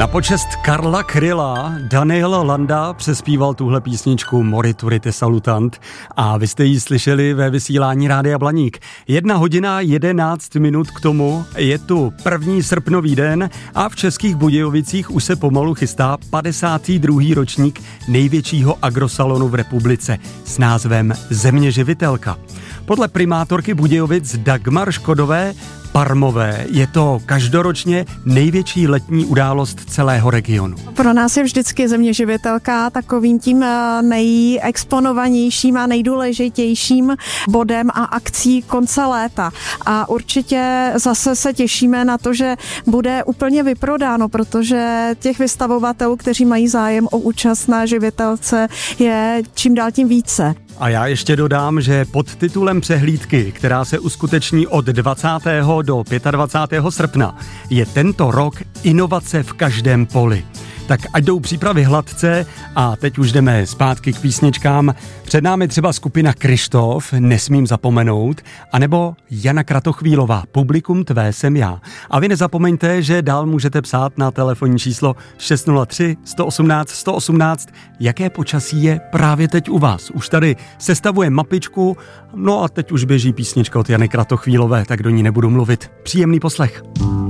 Na počest Karla Kryla Daniel Landa přespíval tuhle písničku Morituri te salutant a vy jste ji slyšeli ve vysílání Rádia Blaník. 1:11 k tomu, je tu 1. srpnový den a v Českých Budějovicích už se pomalu chystá 52. ročník největšího agrosalonu v republice s názvem Země živitelka. Podle primátorky Budějovic Dagmar Škodové Parmové je to každoročně největší letní událost celého regionu. Pro nás je vždycky Země živitelka takovým tím nejexponovanějším a nejdůležitějším bodem a akcí konce léta. A určitě zase se těšíme na to, že bude úplně vyprodáno, protože těch vystavovatelů, kteří mají zájem o účast na živitelce, je čím dál tím více. A já ještě dodám, že pod titulem přehlídky, která se uskuteční od 20. do 25. srpna, je tento rok Inovace v každém poli. Tak ať jdou přípravy hladce a teď už jdeme zpátky k písničkám. Před námi třeba skupina Kryštof, Nesmím zapomenout, anebo Jana Kratochvílová, Publikum tvé jsem já. A vy nezapomeňte, že dál můžete psát na telefonní číslo 603 118 118, jaké počasí je právě teď u vás. Už tady sestavuje mapičku, no a teď už běží písnička od Jany Kratochvílové, tak do ní nebudu mluvit. Příjemný poslech.